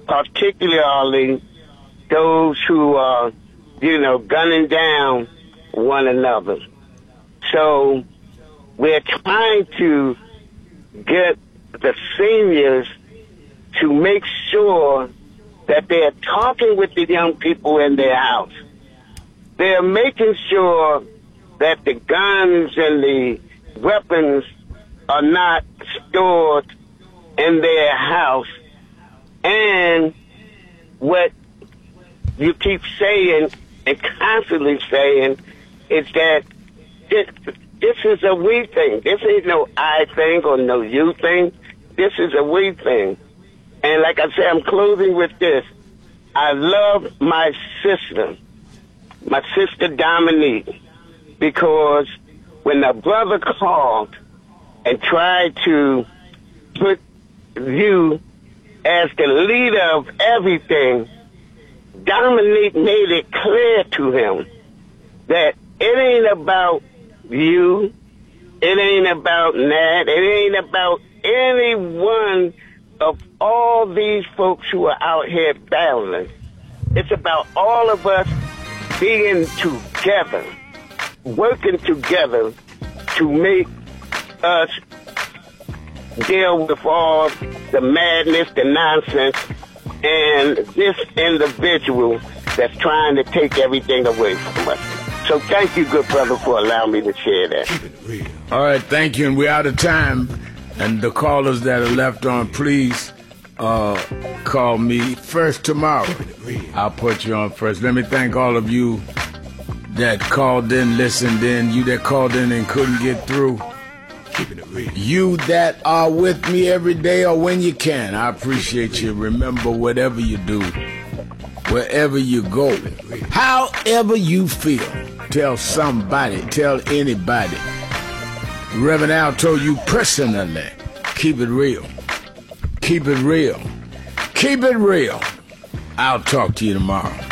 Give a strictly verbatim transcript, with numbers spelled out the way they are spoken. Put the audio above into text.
particularly those who are, you know, gunning down one another. So we're trying to get the seniors to make sure that they're talking with the young people in their house. They're making sure that the guns and the weapons are not stored in their house. And what you keep saying and constantly saying is that this, this is a we thing. This ain't no I thing or no you thing. This is a we thing. And like I said, I'm closing with this. I love my sister, my sister Dominique, because when the brother called and tried to put you as the leader of everything, Dominique made it clear to him that it ain't about you, it ain't about Nat, it ain't about any one of all these folks who are out here battling. It's about all of us being together, working together to make us deal with all the madness, the nonsense, and this individual that's trying to take everything away from us. So thank you, good brother, for allowing me to share that. All right, thank you, and we're out of time. And the callers that are left on, please uh, call me first tomorrow. I'll put you on first. Let me thank all of you that called in, listened in, you that called in and couldn't get through. You that are with me every day or when you can, I appreciate you. Remember, whatever you do, wherever you go, however you feel, tell somebody, tell anybody. Reverend Al told you personally, keep it real. Keep it real. Keep it real. I'll talk to you tomorrow.